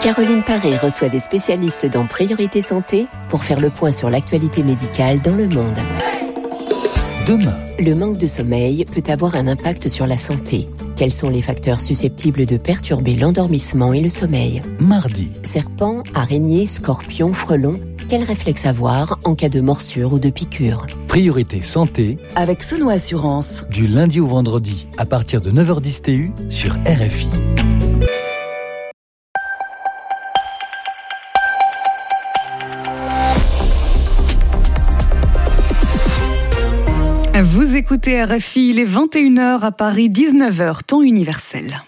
Caroline Paré reçoit des spécialistes dans Priorité Santé pour faire le point sur l'actualité médicale dans le monde. Demain, le manque de sommeil peut avoir un impact sur la santé. Quels sont les facteurs susceptibles de perturber l'endormissement et le sommeil ? mardi, Serpents, araignées, scorpions, frelons, quels réflexes avoir en cas de morsure ou de piqûre ? Priorité Santé, avec Sono Assurance. du lundi au vendredi à partir de 9h10 TU sur RFI. Vous écoutez RFI, il est 21h à Paris, 19h, temps universel.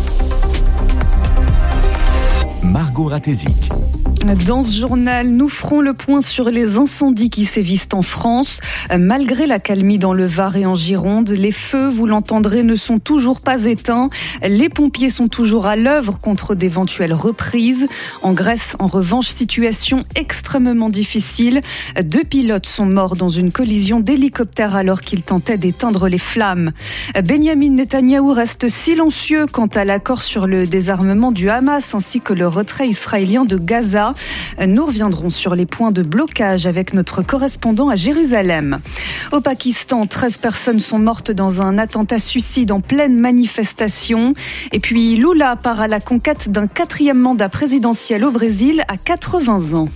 Margot Ratézik. Dans ce journal, nous ferons le point sur les incendies qui sévissent en France. Malgré l'accalmie dans le Var et en Gironde, les feux, vous l'entendrez, ne sont toujours pas éteints. Les pompiers sont toujours à l'œuvre contre d'éventuelles reprises. En Grèce, en revanche, situation extrêmement difficile. 2 pilotes sont morts dans une collision d'hélicoptère alors qu'ils tentaient d'éteindre les flammes. Benyamin Netanyahou reste silencieux quant à l'accord sur le désarmement du Hamas ainsi que le retrait israélien de Gaza. Nous reviendrons sur les points de blocage avec notre correspondant à Jérusalem. Au Pakistan, 13 personnes sont mortes dans un attentat suicide en pleine manifestation. Et puis Lula part à la conquête d'un 4e mandat présidentiel au Brésil à 80 ans.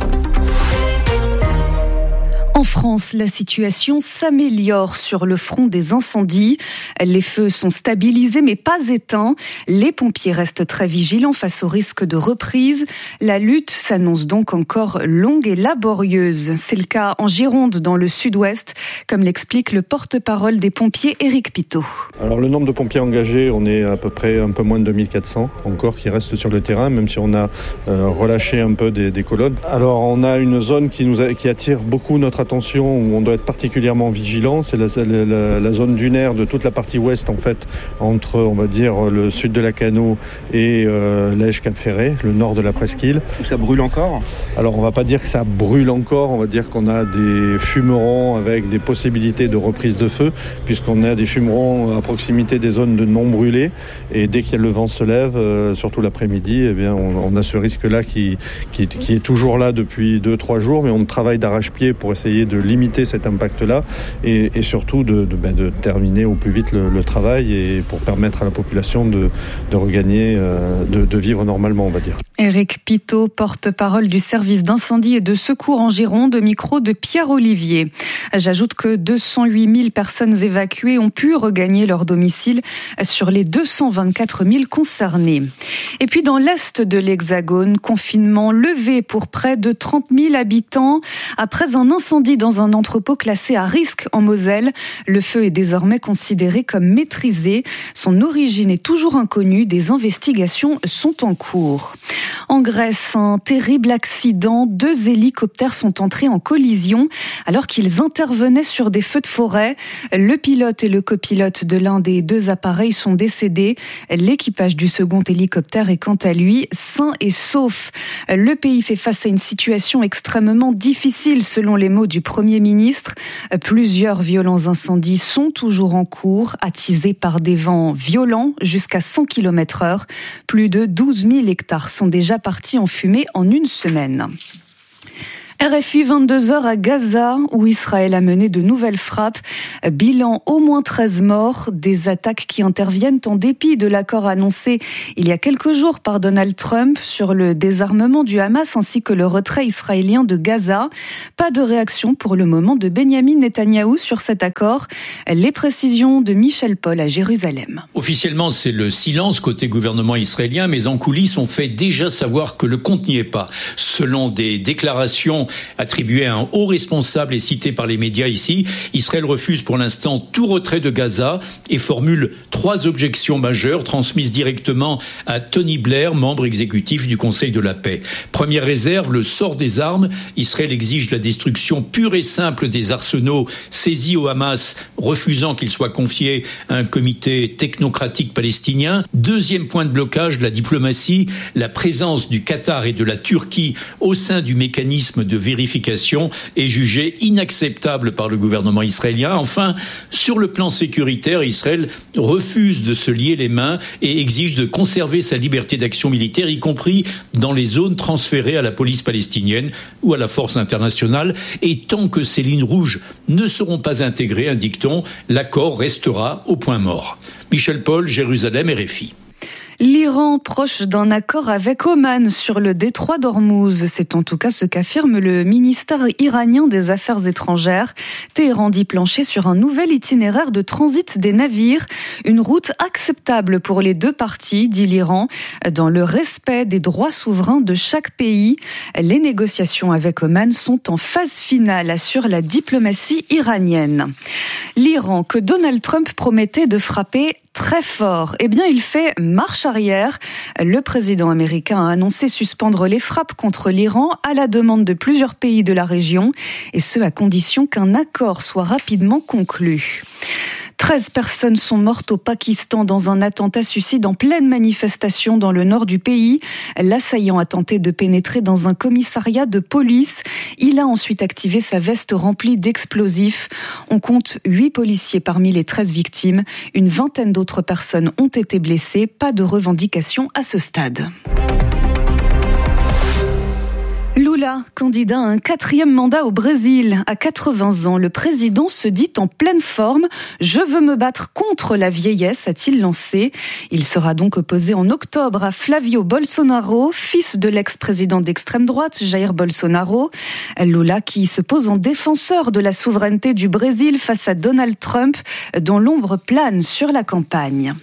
En France, la situation s'améliore sur le front des incendies. Les feux sont stabilisés mais pas éteints. Les pompiers restent très vigilants face au risque de reprise. La lutte s'annonce donc encore longue et laborieuse. C'est le cas en Gironde, dans le sud-ouest, comme l'explique le porte-parole des pompiers, Éric Pitot. Alors le nombre de pompiers engagés, on est à peu près un peu moins de 2400 encore qui restent sur le terrain, même si on a relâché un peu des colonnes. Alors on a une zone qui attire beaucoup notre attention, où on doit être particulièrement vigilant. C'est la zone dunaire de toute la partie ouest, en fait, entre, on va dire, le sud de la Cano et l'Ège-Cap-Ferret, le nord de la presqu'île. Ça brûle encore ? Alors on va pas dire que ça brûle encore, on va dire qu'on a des fumerons avec des possibilités de reprise de feu, puisqu'on a des fumerons à proximité des zones de non brûlées, et dès que le vent se lève, surtout l'après-midi, eh bien on a ce risque-là qui est toujours là depuis 2-3 jours, mais on travaille d'arrache-pied pour essayer de limiter cet impact-là et surtout de terminer au plus vite le travail et pour permettre à la population de regagner, de vivre normalement, on va dire. Éric Pitot, porte-parole du service d'incendie et de secours en Gironde, au micro de Pierre Olivier. J'ajoute que 208 000 personnes évacuées ont pu regagner leur domicile sur les 224 000 concernés. Et puis dans l'est de l'Hexagone, confinement levé pour près de 30 000 habitants après un incendie dans un entrepôt classé à risque en Moselle. Le feu est désormais considéré comme maîtrisé. Son origine est toujours inconnue. Des investigations sont en cours. En Grèce, un terrible accident. 2 hélicoptères sont entrés en collision alors qu'ils intervenaient sur des feux de forêt. Le pilote et le copilote de l'un des 2 appareils sont décédés. L'équipage du second hélicoptère est quant à lui sain et sauf. Le pays fait face à une situation extrêmement difficile selon les mots du Premier ministre. Plusieurs violents incendies sont toujours en cours, attisés par des vents violents jusqu'à 100 km/h. Plus de 12 000 hectares sont déjà partis en fumée en une semaine. RFI 22h à Gaza, où Israël a mené de nouvelles frappes. Bilan au moins 13 morts, des attaques qui interviennent en dépit de l'accord annoncé il y a quelques jours par Donald Trump sur le désarmement du Hamas ainsi que le retrait israélien de Gaza. Pas de réaction pour le moment de Benyamin Netanyahou sur cet accord. Les précisions de Michel Paul à Jérusalem. Officiellement, c'est le silence côté gouvernement israélien, mais en coulisses, on fait déjà savoir que le compte n'y est pas. Selon des déclarations attribuées à un haut responsable et citées par les médias ici, Israël refuse pour l'instant tout retrait de Gaza et formule 3 objections majeures transmises directement à Tony Blair, membre exécutif du Conseil de la paix. Première réserve, le sort des armes. Israël exige la destruction pure et simple des arsenaux saisis au Hamas, refusant qu'ils soient confiés à un comité technocratique palestinien. Deuxième point de blocage, la diplomatie, la présence du Qatar et de la Turquie au sein du mécanisme de de vérification est jugé inacceptable par le gouvernement israélien. Enfin, sur le plan sécuritaire, Israël refuse de se lier les mains et exige de conserver sa liberté d'action militaire, y compris dans les zones transférées à la police palestinienne ou à la force internationale. Et tant que ces lignes rouges ne seront pas intégrées, indique-t-on, l'accord restera au point mort. Michel Paul, Jérusalem, RFI. L'Iran proche d'un accord avec Oman sur le détroit d'Ormuz. C'est en tout cas ce qu'affirme le ministère iranien des Affaires étrangères. Téhéran dit plancher sur un nouvel itinéraire de transit des navires. Une route acceptable pour les deux parties, dit l'Iran, dans le respect des droits souverains de chaque pays. Les négociations avec Oman sont en phase finale, assure la diplomatie iranienne. L'Iran, que Donald Trump promettait de frapper très fort, eh bien il fait marche arrière. Le président américain a annoncé suspendre les frappes contre l'Iran à la demande de plusieurs pays de la région, et ce à condition qu'un accord soit rapidement conclu. 13 personnes sont mortes au Pakistan dans un attentat suicide en pleine manifestation dans le nord du pays. L'assaillant a tenté de pénétrer dans un commissariat de police. Il a ensuite activé sa veste remplie d'explosifs. On compte 8 policiers parmi les 13 victimes. Une vingtaine d'autres personnes ont été blessées. Pas de revendication à ce stade. Lula, candidat à un 4e mandat au Brésil. À 80 ans, le président se dit en pleine forme. « Je veux me battre contre la vieillesse », a-t-il lancé. Il sera donc opposé en octobre à Flavio Bolsonaro, fils de l'ex-président d'extrême droite Jair Bolsonaro. Lula qui se pose en défenseur de la souveraineté du Brésil face à Donald Trump, dont l'ombre plane sur la campagne.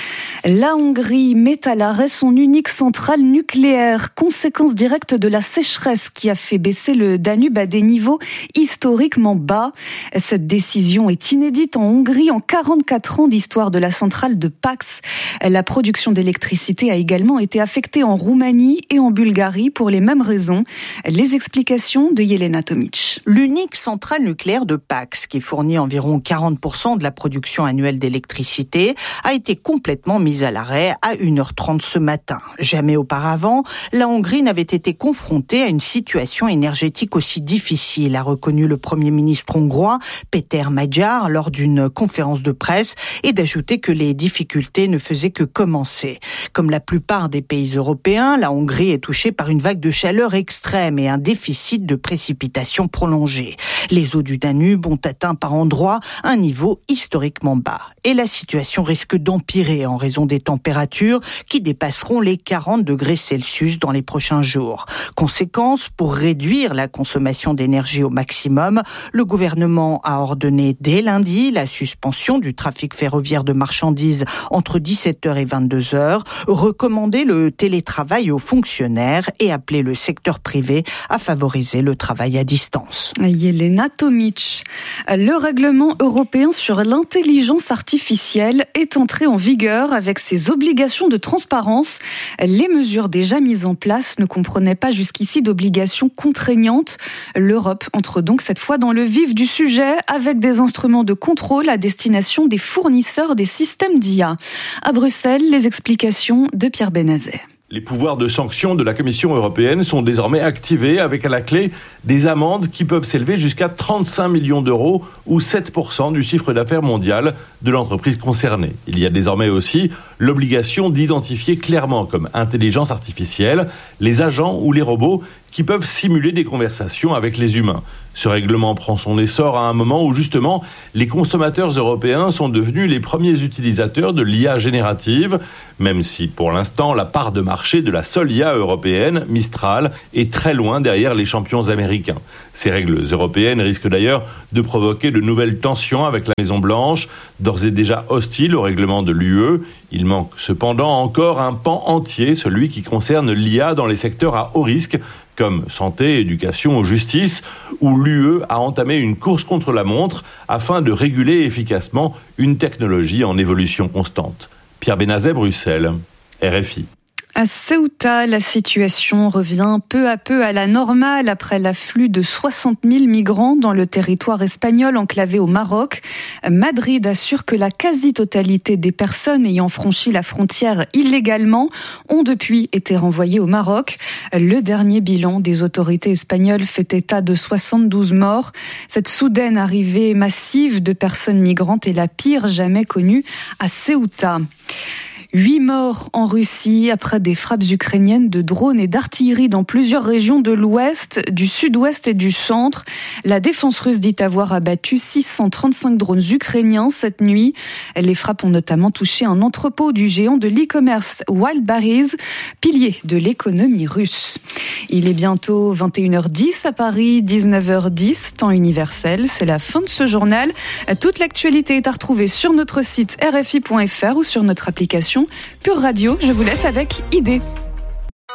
La Hongrie met à l'arrêt son unique centrale nucléaire, conséquence directe de la sécheresse qui a fait baisser le Danube à des niveaux historiquement bas. Cette décision est inédite en Hongrie en 44 ans d'histoire de la centrale de Pax. La production d'électricité a également été affectée en Roumanie et en Bulgarie pour les mêmes raisons. Les explications de Yelena Tomic. L'unique centrale nucléaire de Pax, qui fournit environ 40% de la production annuelle d'électricité, a été complètement mise à l'arrêt à 1h30 ce matin. Jamais auparavant, la Hongrie n'avait été confrontée à une situation énergétique aussi difficile, a reconnu le Premier ministre hongrois, Péter Magyar, lors d'une conférence de presse, et d'ajouter que les difficultés ne faisaient que commencer. Comme la plupart des pays européens, la Hongrie est touchée par une vague de chaleur extrême et un déficit de précipitations prolongé. Les eaux du Danube ont atteint par endroits un niveau historiquement bas. Et la situation risque d'empirer en raison des températures qui dépasseront les 40 degrés Celsius dans les prochains jours. Conséquence, pour réduire la consommation d'énergie au maximum, le gouvernement a ordonné dès lundi la suspension du trafic ferroviaire de marchandises entre 17h et 22h, recommandé le télétravail aux fonctionnaires et appelé le secteur privé à favoriser le travail à distance. Yelena Tomic. Le règlement européen sur l'intelligence artificielle est entré en vigueur avec ses obligations de transparence. Les mesures déjà mises en place ne comprenaient pas jusqu'ici d'obligations contraignantes. L'Europe entre donc cette fois dans le vif du sujet avec des instruments de contrôle à destination des fournisseurs des systèmes d'IA. À Bruxelles, les explications de Pierre Benazet. Les pouvoirs de sanction de la Commission européenne sont désormais activés avec à la clé des amendes qui peuvent s'élever jusqu'à 35 millions d'euros ou 7% du chiffre d'affaires mondial de l'entreprise concernée. Il y a désormais aussi l'obligation d'identifier clairement comme intelligence artificielle les agents ou les robots qui peuvent simuler des conversations avec les humains. Ce règlement prend son essor à un moment où justement les consommateurs européens sont devenus les premiers utilisateurs de l'IA générative, même si pour l'instant la part de marché de la seule IA européenne, Mistral, est très loin derrière les champions américains. Ces règles européennes risquent d'ailleurs de provoquer de nouvelles tensions avec la Maison-Blanche, d'ores et déjà hostile au règlement de l'UE. Il manque cependant encore un pan entier, celui qui concerne l'IA dans les secteurs à haut risque, comme santé, éducation ou justice, où l'UE a entamé une course contre la montre afin de réguler efficacement une technologie en évolution constante. Pierre Benazet, Bruxelles, RFI. À Ceuta, la situation revient peu à peu à la normale après l'afflux de 60 000 migrants dans le territoire espagnol enclavé au Maroc. Madrid assure que la quasi-totalité des personnes ayant franchi la frontière illégalement ont depuis été renvoyées au Maroc. Le dernier bilan des autorités espagnoles fait état de 72 morts. Cette soudaine arrivée massive de personnes migrantes est la pire jamais connue à Ceuta. 8 morts en Russie après des frappes ukrainiennes de drones et d'artillerie dans plusieurs régions de l'ouest, du sud-ouest et du centre. La défense russe dit avoir abattu 635 drones ukrainiens cette nuit. Les frappes ont notamment touché un entrepôt du géant de l'e-commerce Wildberries, pilier de l'économie russe. Il est bientôt 21h10 à Paris, 19h10, temps universel. C'est la fin de ce journal. Toute l'actualité est à retrouver sur notre site rfi.fr ou sur notre application Pure Radio. Je vous laisse avec Idée.